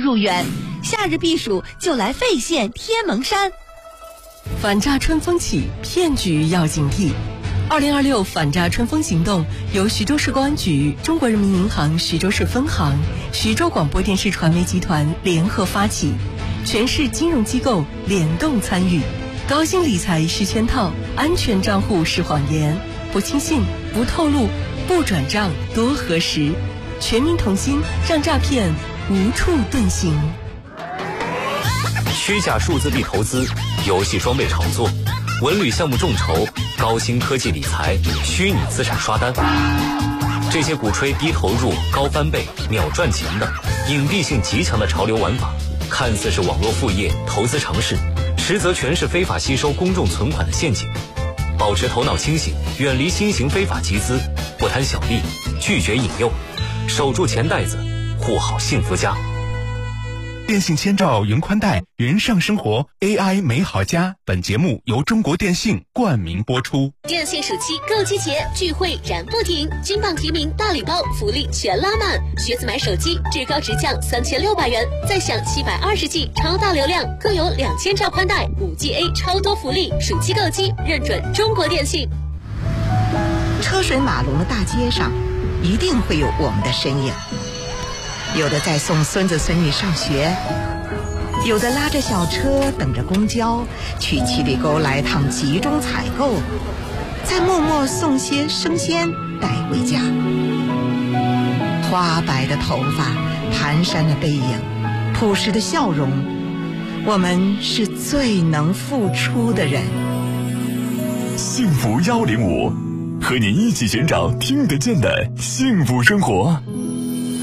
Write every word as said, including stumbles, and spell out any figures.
入园，夏日避暑就来费县天门山。 反诈春风起，骗局要警惕。二零二六反诈春风行动由徐州市公安局、中国人民银行徐州市分行、徐州广播电视传媒集团联合发起，全市金融机构联动参与。高薪理财是圈套，安全账户是谎言，不轻信，不透露，不转账，多核实。全民同心，让诈骗无处遁形。 虚假数字币投资、游戏装备炒作、文旅项目众筹、高新科技理财、虚拟资产刷单，这些鼓吹低投入、高翻倍、秒赚钱的隐蔽性极强的潮流玩法，看似是网络副业、投资尝试，实则全是非法吸收公众存款的陷阱。保持头脑清醒，远离新型非法集资，不贪小利，拒绝引诱，守住钱袋子，护好幸福家。 电信千兆云宽带，云上生活 A I 美好家。本节目由中国电信冠名播出。 电信暑期购机节，聚会燃不停，金榜题名大礼包，福利全拉满。学子买手机至高直降三千六百元，再享七百二十 G 超大流量，更有两千兆宽带，五 G A 超多福利。暑期购机认准中国电信。 车水马龙的大街上，一定会有我们的身影。有的在送孙子孙女上学，有的拉着小车等着公交，去七里沟来趟集中采购，再默默送些生鲜带回家。花白的头发，蹒跚的背影，朴实的笑容，我们是最能付出的人。 幸福幺零五，和你一起寻找听得见的幸福生活。